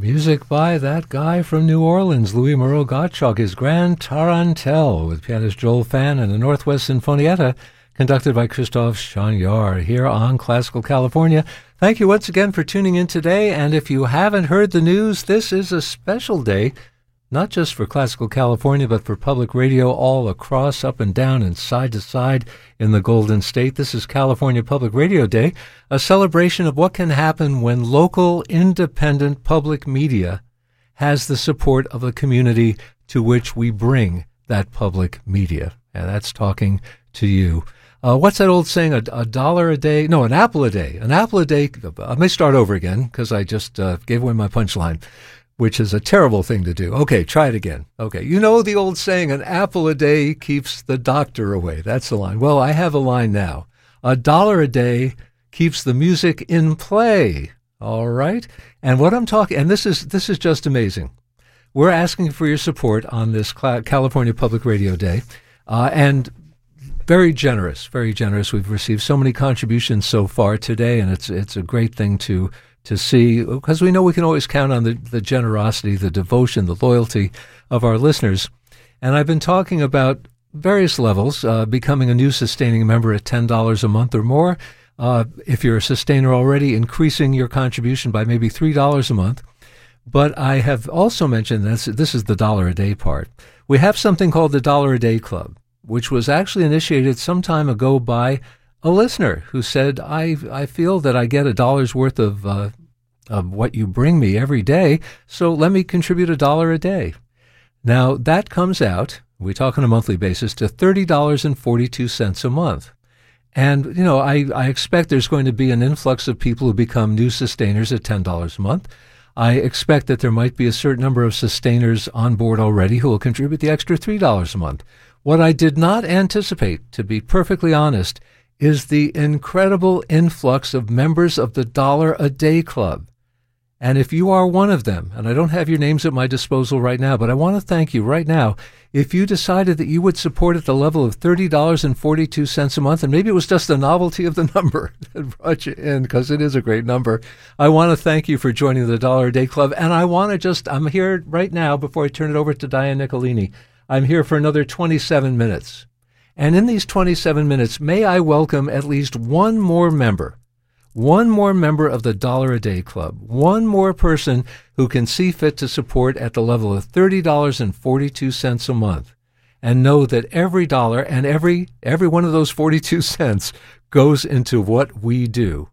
Music by that guy from New Orleans, Louis Moreau Gottschalk, his Grand Tarantelle with pianist Joel Fan and the Northwest Sinfonietta, conducted by Christophe Chagnard here on Classical California. Thank you once again for tuning in today, and if you haven't heard the news, this is a special day, not just for Classical California, but for public radio all across, up and down, and side to side in the Golden State. This is California Public Radio Day, a celebration of what can happen when local, independent public media has the support of the community to which we bring that public media. And that's talking to you. What's that old saying? A dollar a day? No, an apple a day. An apple a day. Let me start over again because I just gave away my punchline, which is a terrible thing to do. Okay, try it again. Okay, you know the old saying, an apple a day keeps the doctor away. That's the line. Well, I have a line now. A dollar a day keeps the music in play. All right? And what I'm talking, and this is just amazing. We're asking for your support on this California Public Radio Day, and very generous, very generous. We've received so many contributions so far today, and it's a great thing to see, because we know we can always count on the generosity, the devotion, the loyalty of our listeners. And I've been talking about various levels, becoming a new sustaining member at $10 a month or more. If you're a sustainer already, increasing your contribution by maybe $3 a month. But I have also mentioned this is the dollar a day part. We have something called the Dollar a Day Club, which was actually initiated some time ago by a listener who said, I feel that I get $1 worth of what you bring me every day, so let me contribute $1 a day. Now, that comes out, we talk on a monthly basis, to $30.42 a month. And, I expect there's going to be an influx of people who become new sustainers at $10 a month. I expect that there might be a certain number of sustainers on board already who will contribute the extra $3 a month. What I did not anticipate, to be perfectly honest, is the incredible influx of members of the Dollar a Day Club. And if you are one of them, and I don't have your names at my disposal right now, but I want to thank you right now, if you decided that you would support at the level of $30.42 a month, and maybe it was just the novelty of the number that brought you in, because it is a great number, I want to thank you for joining the Dollar a Day Club. And I want to I'm here right now, before I turn it over to Diane Nicolini, I'm here for another 27 minutes. And in these 27 minutes, may I welcome at least one more member of the Dollar a Day Club, one more person who can see fit to support at the level of $30.42 a month, and know that every dollar and every one of those 42 cents goes into what we do.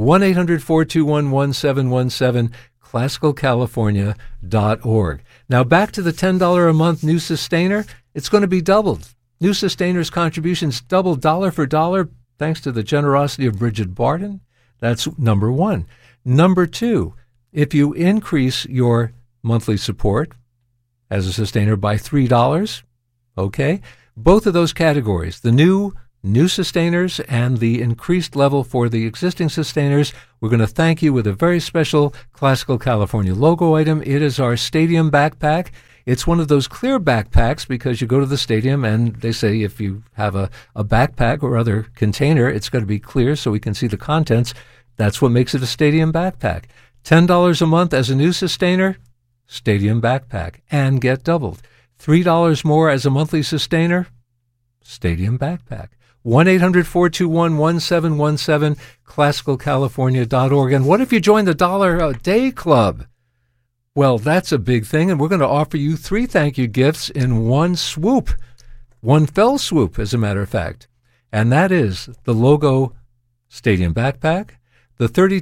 1-800-421-1717, classicalcalifornia.org. Now back to the $10 a month new sustainer. It's going to be doubled. New sustainers' contributions doubled dollar for dollar thanks to the generosity of Bridget Barton. That's number one. Number two, if you increase your monthly support as a sustainer by $3, okay, both of those categories, the new sustainers and the increased level for the existing sustainers, we're going to thank you with a very special Classical California logo item. It is our stadium backpack. It's one of those clear backpacks because you go to the stadium and they say if you have a backpack or other container, it's going to be clear so we can see the contents. That's what makes it a stadium backpack. $10 a month as a new sustainer, stadium backpack, and get doubled. $3 more as a monthly sustainer, stadium backpack. 1-800-421-1717, classicalcalifornia.org. And what if you join the Dollar a Day Club? Well, that's a big thing, and we're going to offer you 3 thank you gifts in one swoop, one fell swoop, as a matter of fact. And that is the logo stadium backpack, the